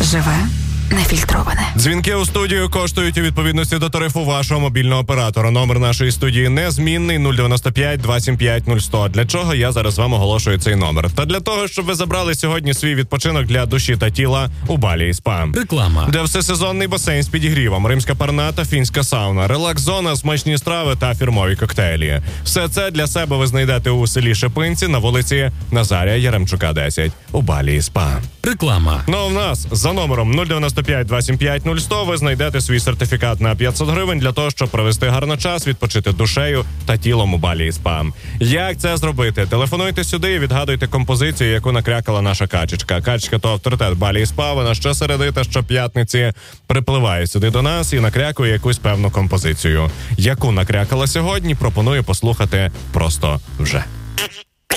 Живе, нефільтроване. Дзвінки у студію коштують у відповідності до тарифу вашого мобільного оператора. Номер нашої студії незмінний 095 275 0100. Для чого я зараз вам оголошую цей номер? Та для того, щоб ви забрали сьогодні свій відпочинок для душі та тіла у Балі і Спа. Реклама. Де всесезонний басейн з підігрівом, римська парна та фінська сауна, релакс-зона, смачні страви та фірмові коктейлі. Все це для себе ви знайдете у селі Шипинці на вулиці Назарія Яремчука, 10 у Балі і Спа. Реклама. Ну, в нас за номером 095 275 0100 ви знайдете свій сертифікат на 500 гривень для того, щоб провести гарно час, відпочити душею та тілом у Балі і Спа. Як це зробити? Телефонуйте сюди і відгадуйте композицію, яку накрякала наша качечка. Качечка – то авторитет Балі і Спа. Вона щосереди та щоп'ятниці припливає сюди до нас і накрякує якусь певну композицію. Яку накрякала сьогодні, пропоную послухати просто вже.